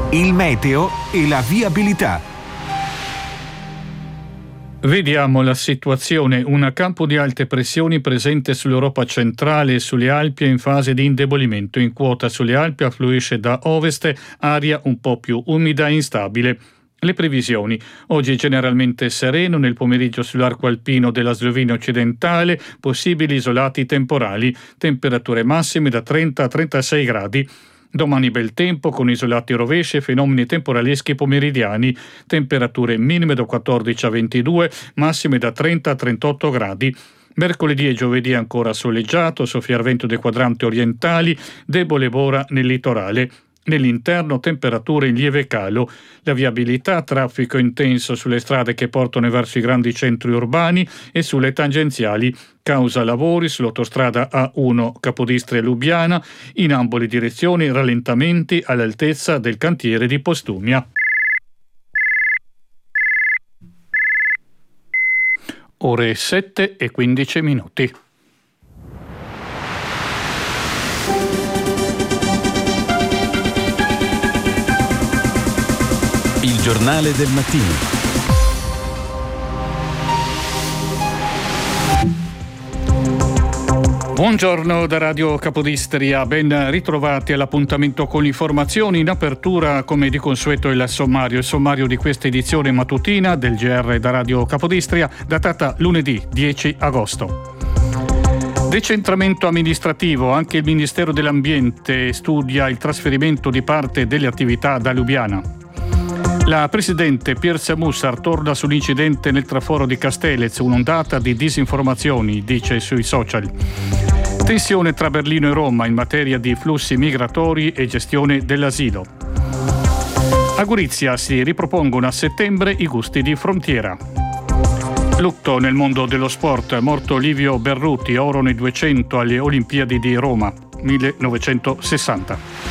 il meteo e la viabilità. Vediamo la situazione. Un campo di alte pressioni presente sull'Europa centrale e sulle Alpi è in fase di indebolimento. In quota sulle Alpi affluisce da ovest aria un po' più umida e instabile. Le previsioni. Oggi è generalmente sereno, nel pomeriggio sull'arco alpino della Slovenia occidentale, possibili isolati temporali, temperature massime da 30 a 36 gradi. Domani bel tempo con isolati rovesci e fenomeni temporaleschi pomeridiani, temperature minime da 14 a 22, massime da 30 a 38 gradi. Mercoledì e giovedì ancora soleggiato, soffiar vento dei quadranti orientali, debole bora nel litorale. Nell'interno temperature in lieve calo. La viabilità, traffico intenso sulle strade che portano verso i grandi centri urbani e sulle tangenziali, causa lavori sull'autostrada A1 Capodistria-Lubiana, in ambo le direzioni rallentamenti all'altezza del cantiere di Postumia. Ore 7:15. Il giornale del mattino. Buongiorno da Radio Capodistria, ben ritrovati all'appuntamento con l'informazione. In apertura, come di consueto, il sommario di questa edizione mattutina del GR da Radio Capodistria, datata lunedì 10 agosto. Decentramento amministrativo. Anche il Ministero dell'Ambiente studia il trasferimento di parte delle attività da Lubiana. La presidente Pirce Mussar torna sull'incidente nel traforo di Castellez, un'ondata di disinformazioni, dice sui social. Tensione tra Berlino e Roma in materia di flussi migratori e gestione dell'asilo. A Gorizia si ripropongono a settembre i gusti di frontiera. Lutto nel mondo dello sport, morto Livio Berruti, oro nei 200 alle Olimpiadi di Roma, 1960.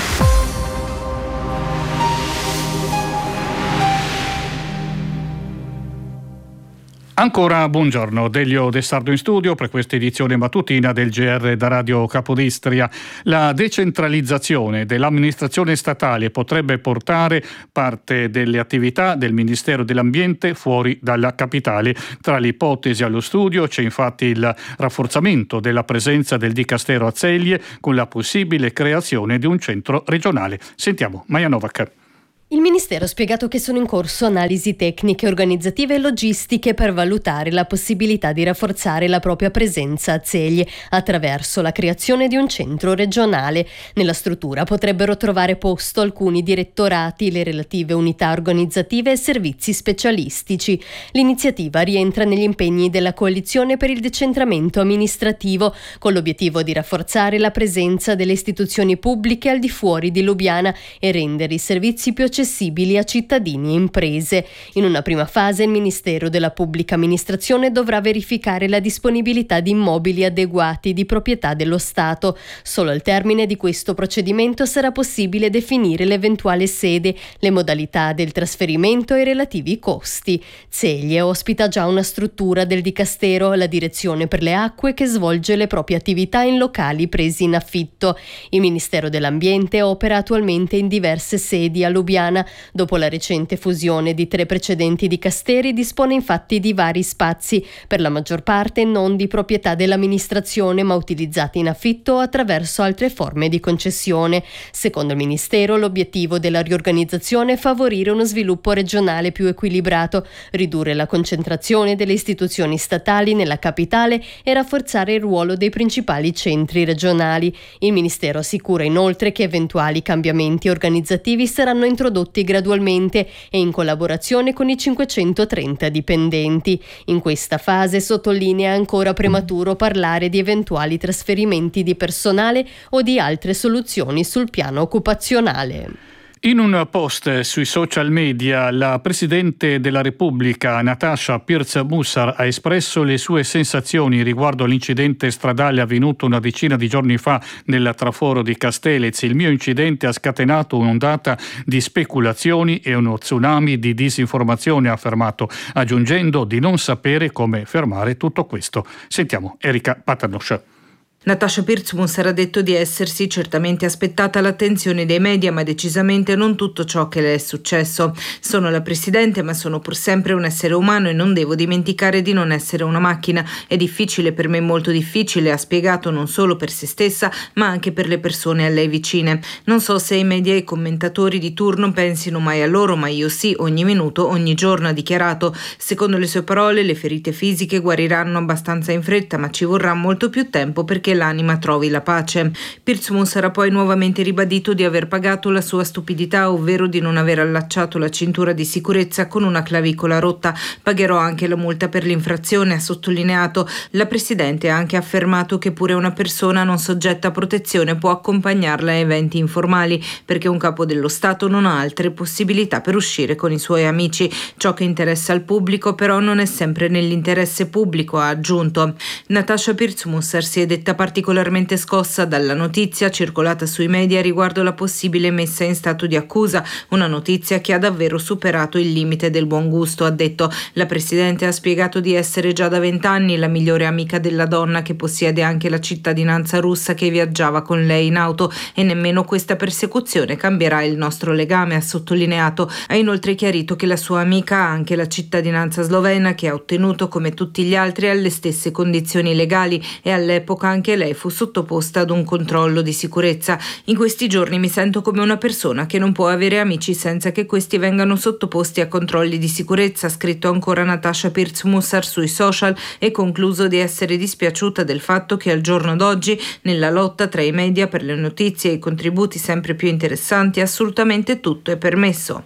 Ancora buongiorno, Delio De Sardo in studio per questa edizione mattutina del GR da Radio Capodistria. La decentralizzazione dell'amministrazione statale potrebbe portare parte delle attività del Ministero dell'Ambiente fuori dalla capitale. Tra le ipotesi allo studio c'è infatti il rafforzamento della presenza del Dicastero a Celje con la possibile creazione di un centro regionale. Sentiamo Maja Novak. Il Ministero ha spiegato che sono in corso analisi tecniche, organizzative e logistiche per valutare la possibilità di rafforzare la propria presenza a Celje attraverso la creazione di un centro regionale. Nella struttura potrebbero trovare posto alcuni direttorati, le relative unità organizzative e servizi specialistici. L'iniziativa rientra negli impegni della coalizione per il decentramento amministrativo, con l'obiettivo di rafforzare la presenza delle istituzioni pubbliche al di fuori di Lubiana e rendere i servizi più accessibili a cittadini e imprese. In una prima fase il Ministero della Pubblica Amministrazione dovrà verificare la disponibilità di immobili adeguati di proprietà dello Stato. Solo al termine di questo procedimento sarà possibile definire l'eventuale sede, le modalità del trasferimento e i relativi costi. Celje ospita già una struttura del Dicastero, la Direzione per le Acque, che svolge le proprie attività in locali presi in affitto. Il Ministero dell'Ambiente opera attualmente in diverse sedi a Lubiana. Dopo la recente fusione di 3 precedenti dicasteri, dispone infatti di vari spazi, per la maggior parte non di proprietà dell'amministrazione ma utilizzati in affitto o attraverso altre forme di concessione. Secondo il Ministero, l'obiettivo della riorganizzazione è favorire uno sviluppo regionale più equilibrato, ridurre la concentrazione delle istituzioni statali nella capitale e rafforzare il ruolo dei principali centri regionali. Il Ministero assicura inoltre che eventuali cambiamenti organizzativi saranno introdotti gradualmente e in collaborazione con i 530 dipendenti. In questa fase sottolinea ancora prematuro parlare di eventuali trasferimenti di personale o di altre soluzioni sul piano occupazionale. In un post sui social media, la Presidente della Repubblica, Natasha Pirce Mussar, ha espresso le sue sensazioni riguardo all'incidente stradale avvenuto una decina di giorni fa nel traforo di Castellez. Il mio incidente ha scatenato un'ondata di speculazioni e uno tsunami di disinformazione, ha affermato, aggiungendo di non sapere come fermare tutto questo. Sentiamo Erika Paternosh. Natasha Pirtz-Musser ha detto di essersi certamente aspettata l'attenzione dei media, ma decisamente non tutto ciò che le è successo. Sono la presidente, ma sono pur sempre un essere umano e non devo dimenticare di non essere una macchina. È difficile per me, molto difficile, ha spiegato, non solo per se stessa, ma anche per le persone a lei vicine. Non so se i media e i commentatori di turno pensino mai a loro, ma io sì, ogni minuto, ogni giorno, ha dichiarato. Secondo le sue parole, le ferite fisiche guariranno abbastanza in fretta, ma ci vorrà molto più tempo perché l'anima trovi la pace. Pirtz-Musser ha poi nuovamente ribadito di aver pagato la sua stupidità, ovvero di non aver allacciato la cintura di sicurezza con una clavicola rotta. Pagherò anche la multa per l'infrazione, ha sottolineato. La Presidente ha anche affermato che pure una persona non soggetta a protezione può accompagnarla a eventi informali, perché un capo dello Stato non ha altre possibilità per uscire con i suoi amici. Ciò che interessa al pubblico però non è sempre nell'interesse pubblico, ha aggiunto. Natasha Pirtz-Musser si è detta particolarmente scossa dalla notizia circolata sui media riguardo la possibile messa in stato di accusa, una notizia che ha davvero superato il limite del buon gusto, ha detto. La Presidente ha spiegato di essere già da 20 anni la migliore amica della donna che possiede anche la cittadinanza russa che viaggiava con lei in auto e nemmeno questa persecuzione cambierà il nostro legame, ha sottolineato. Ha inoltre chiarito che la sua amica ha anche la cittadinanza slovena che ha ottenuto come tutti gli altri alle stesse condizioni legali e all'epoca anche lei fu sottoposta ad un controllo di sicurezza. In questi giorni mi sento come una persona che non può avere amici senza che questi vengano sottoposti a controlli di sicurezza, ha scritto ancora Natasha Pirtz-Musser sui social e concluso di essere dispiaciuta del fatto che al giorno d'oggi, nella lotta tra i media per le notizie e i contributi sempre più interessanti, assolutamente tutto è permesso.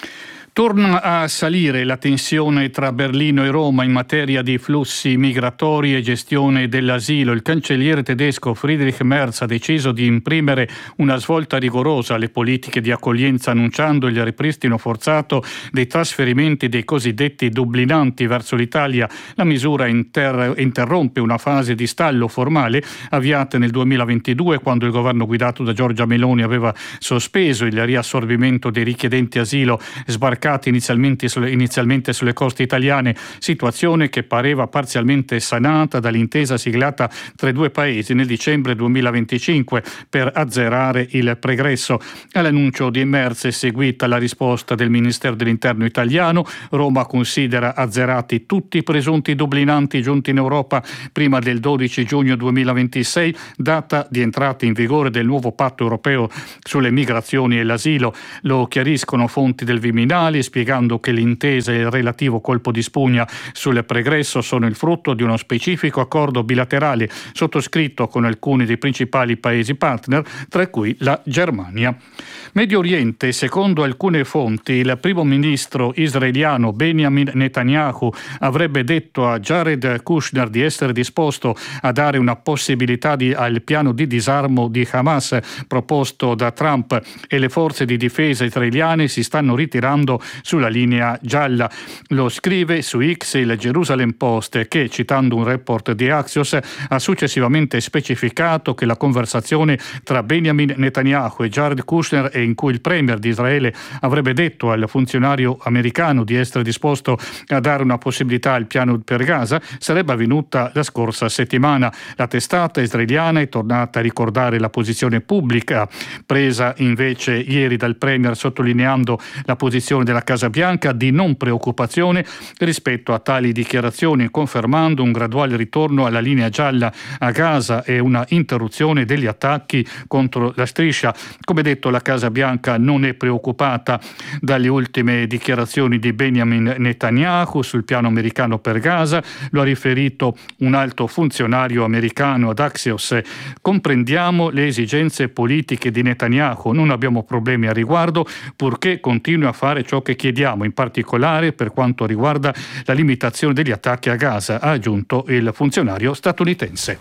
Torna a salire la tensione tra Berlino e Roma in materia di flussi migratori e gestione dell'asilo. Il cancelliere tedesco Friedrich Merz ha deciso di imprimere una svolta rigorosa alle politiche di accoglienza, annunciando il ripristino forzato dei trasferimenti dei cosiddetti dublinanti verso l'Italia. La misura interrompe una fase di stallo formale avviata nel 2022, quando il governo guidato da Giorgia Meloni aveva sospeso il riassorbimento dei richiedenti asilo sbarcati inizialmente sulle coste italiane, situazione che pareva parzialmente sanata dall'intesa siglata tra i due paesi nel dicembre 2025 per azzerare il pregresso. All'annuncio di Merz è seguita la risposta del Ministero dell'Interno italiano. Roma considera azzerati tutti i presunti dublinanti giunti in Europa prima del 12 giugno 2026, data di entrata in vigore del nuovo patto europeo sulle migrazioni e l'asilo. Lo chiariscono fonti del Viminale, spiegando che l'intesa e il relativo colpo di spugna sul pregresso sono il frutto di uno specifico accordo bilaterale sottoscritto con alcuni dei principali paesi partner, tra cui la Germania. Medio Oriente, secondo alcune fonti, il primo ministro israeliano Benjamin Netanyahu avrebbe detto a Jared Kushner di essere disposto a dare una possibilità al piano di disarmo di Hamas proposto da Trump, e le forze di difesa israeliane si stanno ritirando sulla linea gialla. Lo scrive su X il Jerusalem Post, che, citando un report di Axios, ha successivamente specificato che la conversazione tra Benjamin Netanyahu e Jared Kushner, e in cui il premier di Israele avrebbe detto al funzionario americano di essere disposto a dare una possibilità al piano per Gaza, sarebbe avvenuta la scorsa settimana. La testata israeliana è tornata a ricordare la posizione pubblica presa invece ieri dal premier, sottolineando la posizione della Casa Bianca di non preoccupazione rispetto a tali dichiarazioni, confermando un graduale ritorno alla linea gialla a Gaza e una interruzione degli attacchi contro la striscia. Come detto, la Casa Bianca non è preoccupata dalle ultime dichiarazioni di Benjamin Netanyahu sul piano americano per Gaza. Lo ha riferito un alto funzionario americano ad Axios: comprendiamo le esigenze politiche di Netanyahu, non abbiamo problemi a riguardo, purché continui a fare ciò che chiediamo, in particolare per quanto riguarda la limitazione degli attacchi a Gaza, ha aggiunto il funzionario statunitense.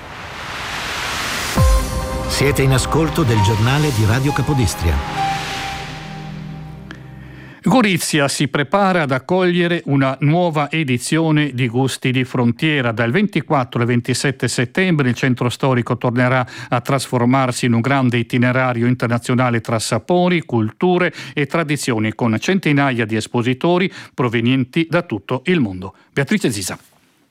Siete in ascolto del giornale di Radio Capodistria. Gorizia si prepara ad accogliere una nuova edizione di Gusti di Frontiera. Dal 24 al 27 settembre il centro storico tornerà a trasformarsi in un grande itinerario internazionale tra sapori, culture e tradizioni, con centinaia di espositori provenienti da tutto il mondo. Beatrice Zisa.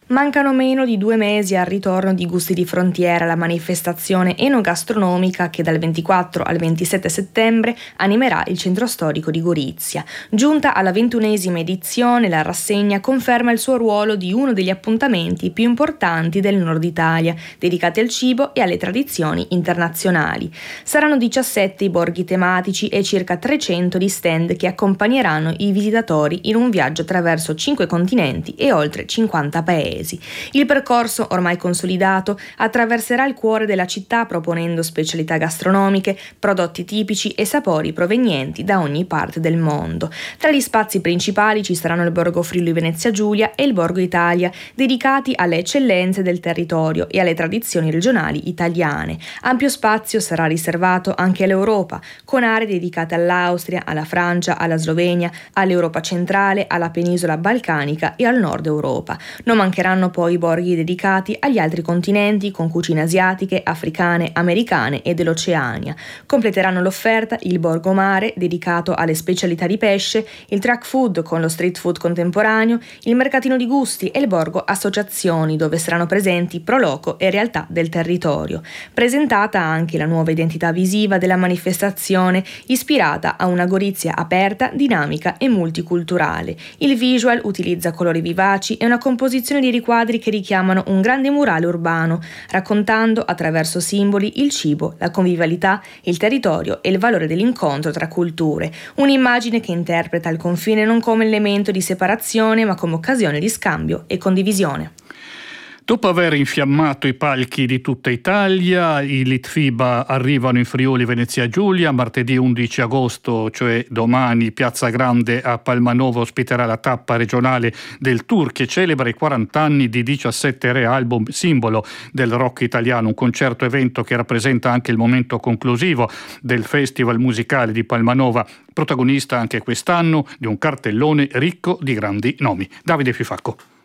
Mancano meno di 2 mesi al ritorno di Gusti di Frontiera, la manifestazione enogastronomica che dal 24 al 27 settembre animerà il centro storico di Gorizia. Giunta alla 21esima edizione, la rassegna conferma il suo ruolo di uno degli appuntamenti più importanti del Nord Italia, dedicati al cibo e alle tradizioni internazionali. Saranno 17 i borghi tematici e circa 300 gli stand che accompagneranno i visitatori in un viaggio attraverso 5 continenti e oltre 50 paesi. Il percorso, ormai consolidato, attraverserà il cuore della città proponendo specialità gastronomiche, prodotti tipici e sapori provenienti da ogni parte del mondo. Tra gli spazi principali ci saranno il Borgo Friuli Venezia Giulia e il Borgo Italia, dedicati alle eccellenze del territorio e alle tradizioni regionali italiane. Ampio spazio sarà riservato anche all'Europa, con aree dedicate all'Austria, alla Francia, alla Slovenia, all'Europa centrale, alla penisola balcanica e al nord Europa. Non mancheranno poi i borghi dedicati agli altri continenti, con cucine asiatiche, africane, americane e dell'Oceania. Completeranno l'offerta il Borgo Mare, dedicato alle specialità di pesce, il track food con lo street food contemporaneo, il mercatino di gusti e il Borgo Associazioni, dove saranno presenti pro loco e realtà del territorio. Presentata anche la nuova identità visiva della manifestazione, ispirata a una Gorizia aperta, dinamica e multiculturale. Il visual utilizza colori vivaci e una composizione di riquadri che richiamano un grande murale urbano, raccontando attraverso simboli il cibo, la convivialità, il territorio e il valore dell'incontro tra culture. Un'immagine che interpreta il confine non come elemento di separazione, ma come occasione di scambio e condivisione. Dopo aver infiammato i palchi di tutta Italia, i Litfiba arrivano in Friuli Venezia Giulia. Martedì 11 agosto, cioè domani, Piazza Grande a Palmanova ospiterà la tappa regionale del tour che celebra i 40 anni di 17 Re album, simbolo del rock italiano, un concerto evento che rappresenta anche il momento conclusivo del Festival musicale di Palmanova, protagonista anche quest'anno di un cartellone ricco di grandi nomi. Davide Fifacco.